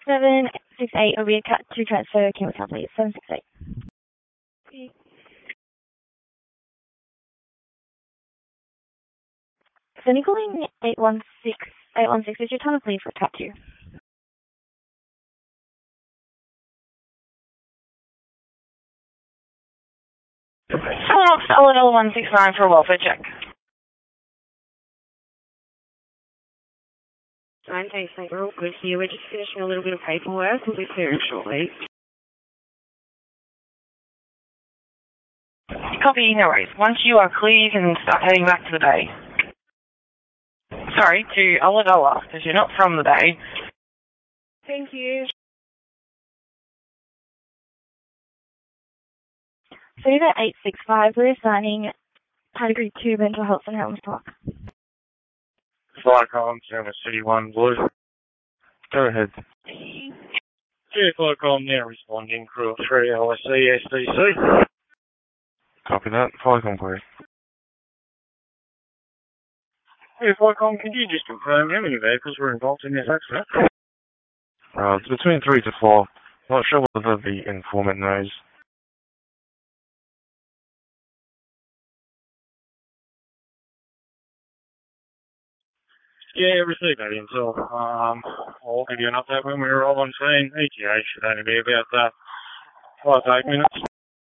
768 will be a cut to transfer Kingston, please. 768. So calling 816 is your tunnel, please, for cut 2. Solid 169 for a welfare check. 19, we're all good here. We're just finishing a little bit of paperwork. We'll be clearing shortly. Copy, no worries. Once you are clear, you can start heading back to the bay. Sorry, to Ulladulla, because you're not from the bay. Thank you. So you're at 865, we're assigning Category 2 Mental Health in Helms Park. Flycom, Service City 1 Blue. Go ahead. Flycom now responding, crew 3 LSC SDC. Copy that. Flycom, please. Flycom, can you just confirm how many vehicles were involved in this accident? It's between 3 to 4. Not sure whether the informant knows. Yeah, received that intel. I'll give you an update when we're all on scene. ETA should only be about 5 to 8 minutes.